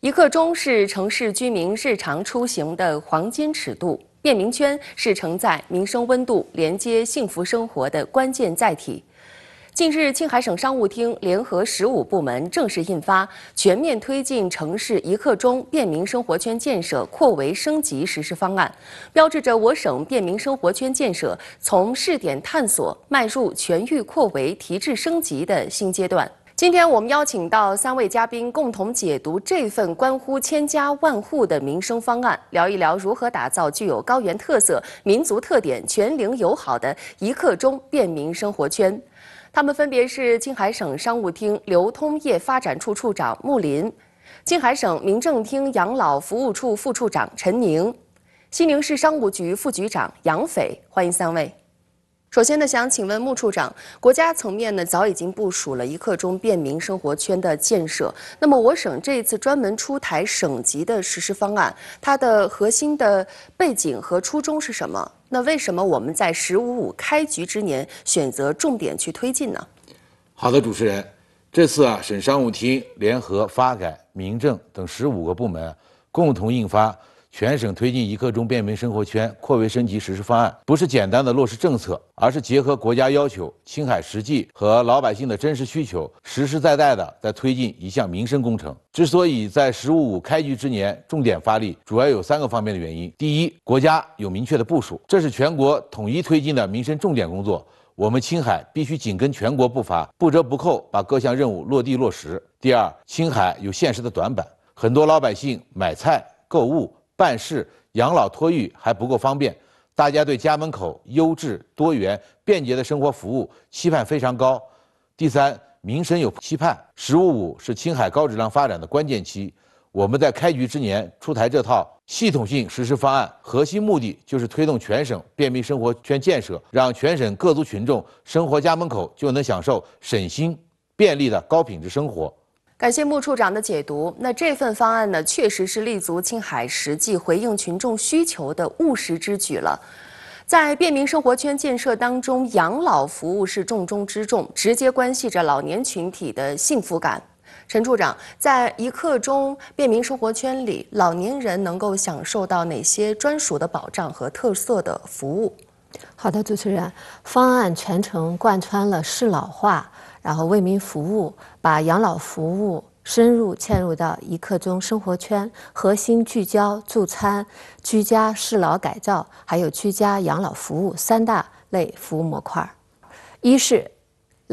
一刻钟是城市居民日常出行的黄金尺度，便民圈是承载民生温度、连接幸福生活的关键载体。近日，青海省商务厅联合15部门正式印发《全面推进城市一刻钟便民生活圈建设扩围升级实施方案》，标志着我省便民生活圈建设从试点探索迈入全域扩围提质升级的新阶段。今天我们邀请到3位嘉宾，共同解读这份关乎千家万户的民生方案，聊一聊如何打造具有高原特色、民族特点、全龄友好的一刻钟便民生活圈。他们分别是青海省商务厅流通业发展处处长穆林、青海省民政厅养老服务处副处长陈宁、西宁市商务局副局长杨斐。欢迎3位。首先呢，想请问穆处长，国家层面呢早已经部署了一刻钟便民生活圈的建设。那么我省这一次专门出台省级的实施方案，它的核心的背景和初衷是什么？那为什么我们在“15.5”开局之年选择重点去推进呢？ 好的，主持人，这次省商务厅联合发改、民政等15个部门共同印发全省推进一刻钟便民生活圈扩围升级实施方案，不是简单的落实政策，而是结合国家要求、青海实际和老百姓的真实需求，实实在在的在推进一项民生工程。之所以在“15.5”开局之年重点发力，主要有3个方面的原因。第一，国家有明确的部署，这是全国统一推进的民生重点工作，我们青海必须紧跟全国步伐，不折不扣把各项任务落地落实。第二，青海有现实的短板，很多老百姓买菜、购物、办事、养老托育还不够方便，大家对家门口优质、多元、便捷的生活服务期盼非常高。第三，民生有期盼，“15.5”是青海高质量发展的关键期。我们在开局之年出台这套系统性实施方案，核心目的就是推动全省便民生活圈建设，让全省各族群众生活家门口就能享受省心、便利的高品质生活。 感谢穆处长的解读。那这份方案呢，确实是立足青海实际回应群众需求的务实之举了。在便民生活圈建设当中，养老服务是重中之重，直接关系着老年群体的幸福感。陈处长，在一刻钟便民生活圈里，老年人能够享受到哪些专属的保障和特色的服务？ 好的，主持人，方案全程贯穿了适老化，然后为民服务，把养老服务深入嵌入到一刻钟生活圈，核心聚焦助餐、居家适老改造，还有居家养老服务3大类服务模块。一是